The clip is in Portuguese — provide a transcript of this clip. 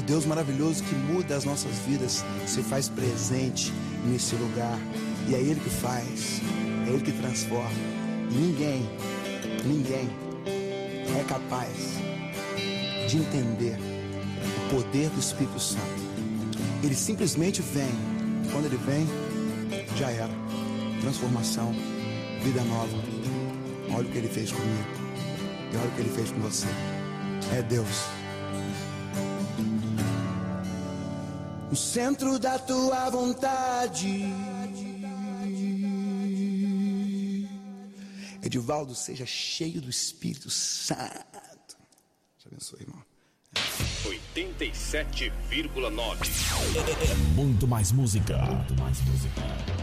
Deus maravilhoso que muda as nossas vidas se faz presente nesse lugar. E é Ele que faz, é Ele que transforma. E ninguém é capaz de entender o poder do Espírito Santo. Ele simplesmente vem. Quando Ele vem, já era. Transformação, vida nova. Olha o que Ele fez comigo e olha o que Ele fez com você. É Deus. O centro da tua vontade. Edivaldo, seja cheio do Espírito Santo. Te abençoe, irmão. 87,9. Muito mais música.